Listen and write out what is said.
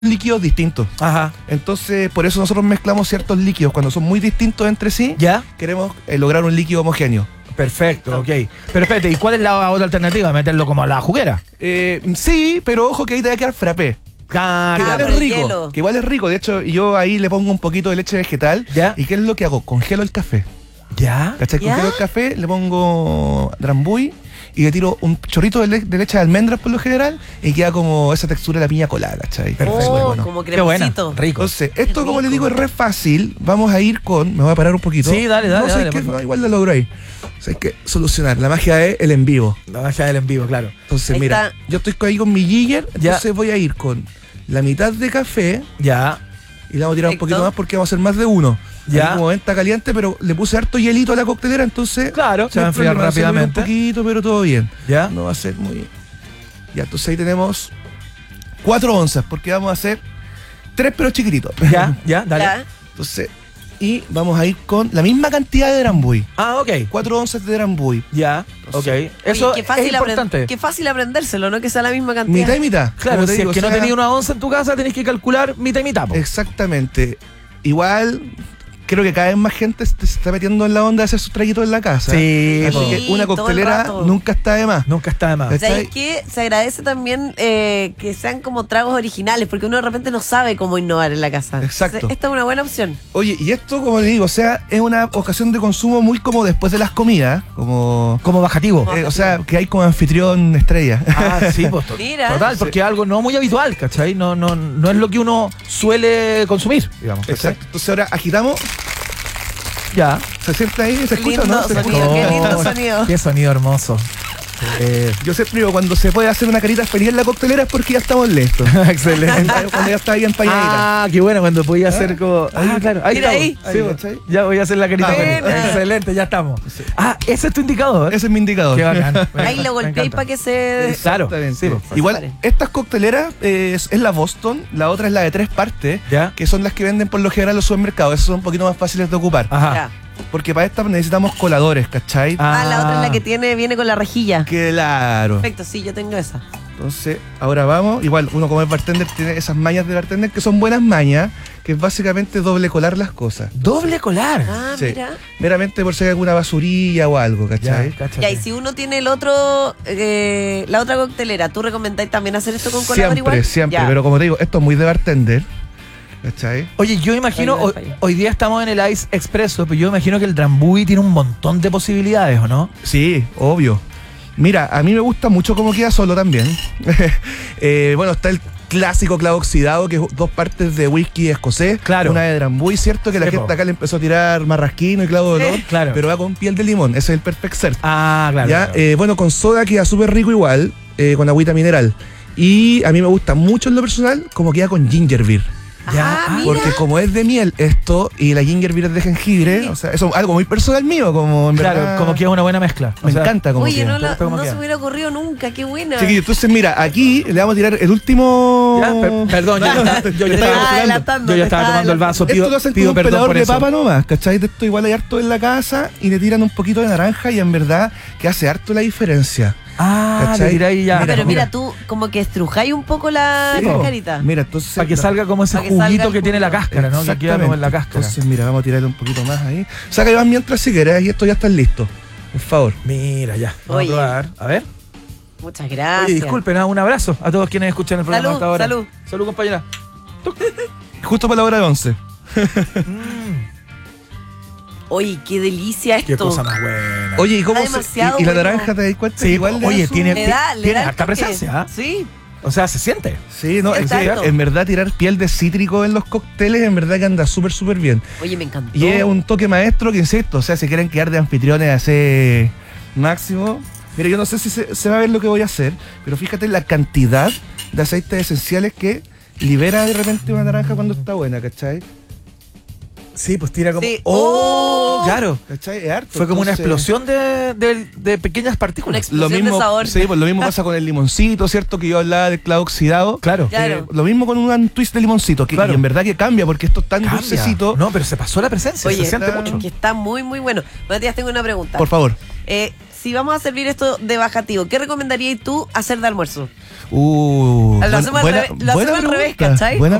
líquidos distintos. Ajá. Entonces, por eso nosotros mezclamos ciertos líquidos. Cuando son muy distintos entre sí, ¿Ya? queremos lograr un líquido homogéneo. Perfecto, ok. Pero espérate, ¿y cuál es la otra alternativa? ¿Meterlo como a la juguera? Sí, pero ojo que ahí te va a quedar frappé. Ah, Que igual claro. es pero rico. hielo. Que igual es rico. De hecho, yo ahí le pongo un poquito de leche vegetal. ¿Ya? ¿Y qué es lo que hago? Congelo el café. ¿Ya? ¿Cachai? ¿Ya? Congelo el café, le pongo drambuie y le tiro un chorrito de leche de almendras por lo general y queda como esa textura de la piña colada, ¿cachai? Perfecto. Oh, Bueno. como Qué buena. cremosito. Rico. Entonces, esto Qué como le rico. digo es re fácil. Vamos a ir con... Me voy a parar un poquito. Sí, dale, No, dale, ¿sabes qué? por favor. No, igual la logro ahí. O sea, hay que solucionar. La magia es el en vivo. La magia del en vivo, claro. Entonces, Ahí mira, está. yo estoy ahí con mi jigger, Ya. entonces voy a ir con la mitad de café Ya. y le vamos a tirar un Perfecto. poquito más porque vamos a hacer más de uno. Ya. Ahí como ven, está caliente, pero le puse harto hielito a la coctelera, entonces... Claro, se va a no hay enfriar problema, se mueve rápidamente. un poquito, pero todo bien. ¿Ya? No va a ser muy... Ya, entonces ahí tenemos 4 onzas, porque vamos a hacer 3 pero chiquititos. ¿Ya? ¿Ya? Dale. Ya. Entonces, y vamos a ir con la misma cantidad de drambuie. Ah, ok. 4 onzas de drambuie. Ya. Ok. Eso Oye, es importante. qué fácil aprendérselo, ¿no? Que sea la misma cantidad. Mitad y mitad. Claro, como te si digo, es que o no sea, tenías una onza en tu casa, tenés que calcular mitad y mitad. Po. Exactamente. Igual, creo que cada vez más gente se está metiendo en la onda de hacer sus traguitos en la casa. Sí, Así po. que una todo el coctelera rato. nunca está de más. Nunca está de más. ¿Cachai? ¿Sabes qué? Se agradece también que sean como tragos originales, porque uno de repente no sabe cómo innovar en la casa. Exacto. Entonces, esta es una buena opción. Oye, y esto, como le digo, o sea, es una ocasión de consumo muy como después de las comidas, como... Como bajativo. o sea, que hay como anfitrión estrella. Ah, sí, pues Mira. total, porque es algo no muy habitual, ¿cachai? No es lo que uno suele consumir, digamos. ¿cachai? Exacto. Entonces ahora agitamos, Ya. se sienta ahí, se escucha, Lindo ¿no? Se sonido, escucha. qué lindo Oh, sonido. Qué sonido hermoso. Yo siempre digo, cuando se puede hacer una carita feliz en la coctelera es porque ya estamos listos. Excelente. Cuando ya está bien empañadita. Ah, qué bueno, cuando podía hacer como. Ah, claro. Ahí Mira estamos. ahí. Sí, Ahí, pues. ¿cachai? Ya voy a hacer la carita. Buena. feliz. Excelente, ya estamos. Ah, ese es tu indicador. Ese es mi indicador. Qué bacán. Ahí lo Me golpeé encanta. para que se... Claro. Exactamente. Sí, pues. Igual, Separen. estas cocteleras es la Boston, la otra es la de 3 partes, Ya. que son las que venden por lo general en los supermercados. Esas son un poquito más fáciles de ocupar. Ajá. Ya. Porque para estas necesitamos coladores, ¿cachai? Ah, la otra es la que viene con la rejilla. Claro. Perfecto, sí, yo tengo esa. Entonces, ahora vamos. Igual, uno como es bartender tiene esas mañas de bartender que son buenas mañas, que es básicamente doble colar las cosas. Doble colar. Ah, Sí. mira. Meramente por si hay alguna basurilla o algo, ¿cachai? cáchate. Ya, y si uno tiene el otro, la otra coctelera, ¿tú recomendáis también hacer esto con colador Siempre, igual? siempre. Ya. Pero como te digo, esto es muy de bartender, ¿cachai? Oye, yo imagino, Ahí va, ahí va. hoy día estamos en el Ice Expresso, pero yo imagino que el drambuie tiene un montón de posibilidades, ¿o no? Sí, obvio. Mira, a mí me gusta mucho cómo queda solo también. Bueno, está el clásico clavo oxidado, que es 2 partes de whisky escocés, Claro. una de drambuie, cierto que la Sí, gente po. acá le empezó a tirar marrasquino y clavo de olor, Claro. pero va con piel de limón, ese es el perfect serve. Ah, claro. ¿Ya? claro. Bueno, con soda queda súper rico igual, con agüita mineral. Y a mí me gusta mucho en lo personal como queda con ginger beer. Ya, Ah, mira. Porque como es de miel esto y la ginger beer es de jengibre, Sí. o sea, eso es algo muy personal mío, como en Claro, verdad como que es una buena mezcla. me encanta como Oye, queda. no, ¿Te gusta cómo no queda? se me hubiera ocurrido nunca, qué buena. Chiquillo, entonces mira, aquí le vamos a tirar el último... Ya, perdón, yo ya estaba adelantando. yo ya estaba tomando el vaso, Esto lo hacen con pido un perdón pelador por de eso. papa nomás, ¿cachai? De esto igual hay harto en la casa y le tiran un poquito de naranja y en verdad que hace harto la diferencia. Ah, ¿Cachai? le tiráis ya. Ah, pero mira. mira, tú como que estrujáis un poco la Sí, po. cascarita. Mira, entonces... Para que salga como ese Para que salga juguito el que tiene la juguito. cáscara, ¿no? Que queda como en la cáscara. Entonces, mira, vamos a tirarle un poquito más ahí. Saca Iván mientras si querés y esto ya está listo. Por favor. Mira, ya. Vamos Oye. a probar. A ver. Muchas gracias. Oye, disculpen, un abrazo a todos quienes escuchan el programa Salud, hasta ahora. salud. Salud, compañera. Justo para la hora de 11. Oye, qué delicia esto. Qué cosa más buena. Oye, ¿y cómo Está se, demasiado y la bueno. naranja te das cuenta? Sí, que igual le oye, da su- tiene- Le da tiene el harta toque. presencia, ¿ah? Sí. O sea, se siente. Sí, no, es que Exacto. en verdad tirar piel de cítrico en los cócteles en verdad que anda súper, súper bien. Oye, me encantó. Y es un toque maestro que, insisto, o sea, si quieren quedar de anfitriones a ese máximo. Mira, yo no sé si se va a ver lo que voy a hacer, pero fíjate la cantidad de aceites esenciales que libera de repente una naranja cuando está buena, ¿cachai? Sí, pues tira como. Sí. ¡Oh! Claro. ¿Cachai? Es harto. Fue como una Entonces, explosión de pequeñas partículas. Una explosión de sabor. Sí, pues lo mismo pasa con el limoncito, ¿cierto? Que yo hablaba del clavo oxidado. Claro. Claro. Lo mismo con un twist de limoncito, que Claro. y en verdad que cambia, porque esto es tan Cambia. dulcecito. No, pero se pasó la presencia, Oye, se siente está- mucho. que está muy, muy bueno. Matías, tengo una pregunta. Por favor. si vamos a servir esto de bajativo, ¿qué recomendarías tú hacer de almuerzo? Lo hacemos al revés, ¿cachai? Buena